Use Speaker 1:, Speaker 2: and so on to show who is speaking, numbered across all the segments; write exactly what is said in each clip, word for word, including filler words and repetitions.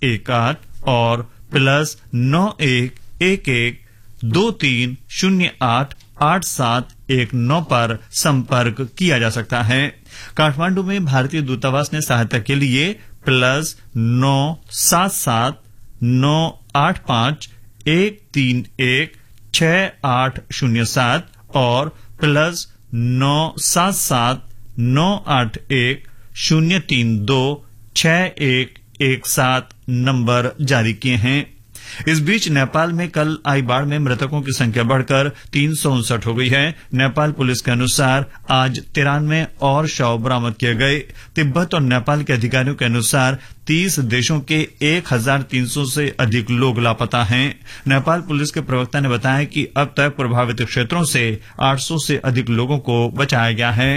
Speaker 1: एक आठ और प्लस नौ एक एक एक दो तीन शून्य आठ आठ सात एक नौ पर संपर्क किया जा सकता है। काठमांडू में भारतीय दूतावास ने सहायता के लिए प्लस नौ सात सात नौ आठ पांच एक तीन एक छह आठ शून्य सात और प्लस नौ सात सात नौ आठ एक शून्य तीन दो छह एक एक सात नंबर जारी किए हैं। इस बीच नेपाल में कल आई बाढ़ में मृतकों की संख्या बढ़कर तीन सौ उनसठ हो गई है। नेपाल पुलिस के अनुसार आज तिरानवे और शव बरामद किए गए। तिब्बत और नेपाल के अधिकारियों के अनुसार तीस देशों के एक हजार तीन सौ से अधिक लोग लापता हैं। नेपाल पुलिस के प्रवक्ता ने बताया कि अब तक प्रभावित क्षेत्रों से आठ सौ से अधिक लोगों को बचाया गया है।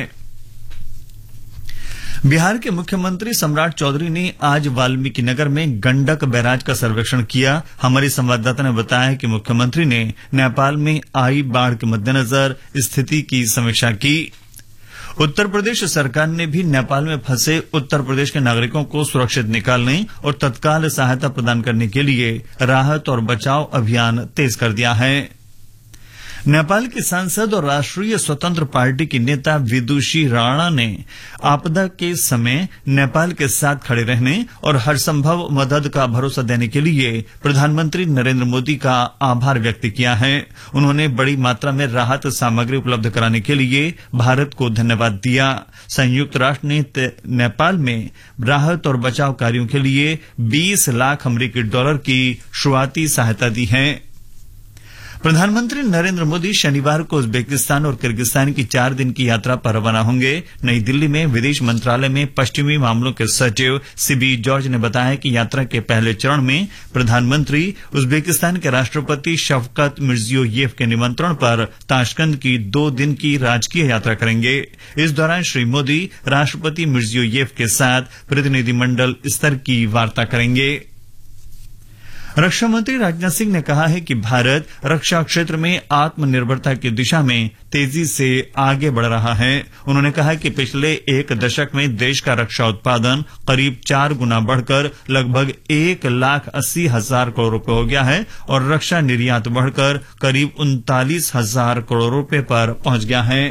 Speaker 1: बिहार के मुख्यमंत्री सम्राट चौधरी ने आज वाल्मीकि नगर में गंडक बैराज का सर्वेक्षण किया। हमारी संवाददाता ने बताया कि मुख्यमंत्री ने नेपाल में आई बाढ़ के मद्देनजर स्थिति की समीक्षा की। उत्तर प्रदेश सरकार ने भी नेपाल में फंसे उत्तर प्रदेश के नागरिकों को सुरक्षित निकालने और तत्काल सहायता प्रदान करने के लिए राहत और बचाव अभियान तेज कर दिया है। नेपाल की सांसद और राष्ट्रीय स्वतंत्र पार्टी की नेता विदुषी राणा ने आपदा के समय नेपाल के साथ खड़े रहने और हर संभव मदद का भरोसा देने के लिए प्रधानमंत्री नरेंद्र मोदी का आभार व्यक्त किया है। उन्होंने बड़ी मात्रा में राहत सामग्री उपलब्ध कराने के लिए भारत को धन्यवाद दिया। संयुक्त राष्ट्र ने नेपाल में राहत और बचाव कार्यों के लिए बीस लाख अमरीकी डॉलर की शुरुआती सहायता दी है। प्रधानमंत्री नरेंद्र मोदी शनिवार को उज्बेकिस्तान और किर्गिस्तान की चार दिन की यात्रा पर रवाना होंगे। नई दिल्ली में विदेश मंत्रालय में पश्चिमी मामलों के सचिव सीबी जॉर्ज ने बताया कि यात्रा के पहले चरण में प्रधानमंत्री उज्बेकिस्तान के राष्ट्रपति शफकत मिर्जियोयेव के निमंत्रण पर ताशकंद की दो दिन की राजकीय यात्रा करेंगे। इस दौरान श्री मोदी राष्ट्रपति मिर्जियोयेव के साथ प्रतिनिधिमंडल स्तर की वार्ता करेंगे। रक्षा मंत्री राजनाथ सिंह ने कहा है कि भारत रक्षा क्षेत्र में आत्मनिर्भरता की दिशा में तेजी से आगे बढ़ रहा है। उन्होंने कहा कि पिछले एक दशक में देश का रक्षा उत्पादन करीब चार गुना बढ़कर लगभग एक लाख अस्सी हजार करोड़ रुपए हो गया है और रक्षा निर्यात बढ़कर करीब उनतालीस हजार करोड़ रुपए पर पहुंच गया है।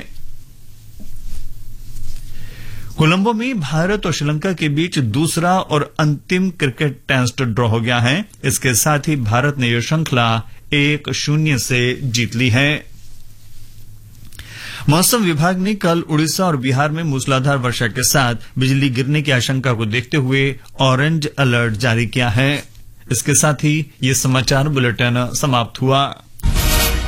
Speaker 1: कोलंबो में भारत और श्रीलंका के बीच दूसरा और अंतिम क्रिकेट टेस्ट ड्रॉ हो गया है। इसके साथ ही भारत ने यह श्रृंखला एक शून्य से जीत ली है। मौसम विभाग ने कल उड़ीसा और बिहार में मूसलाधार वर्षा के साथ बिजली गिरने की आशंका को देखते हुए ऑरेंज अलर्ट जारी किया है। इसके साथ ही ये समाचार बुलेटिन समाप्त हुआ।